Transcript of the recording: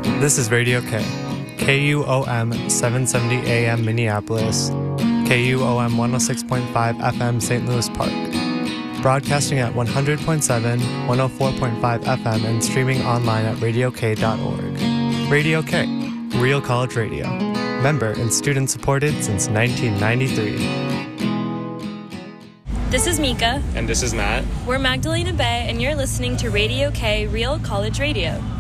This is Radio K, KUOM 770 AM Minneapolis, KUOM 106.5 FM St. Louis Park. Broadcasting at 100.7, 104.5 FM and streaming online at radiok.org. Radio K, Real College Radio. Member and student supported since 1993. This is Mika. And this is Matt. We're Magdalena Bay, and you're listening to Radio K, Real College Radio.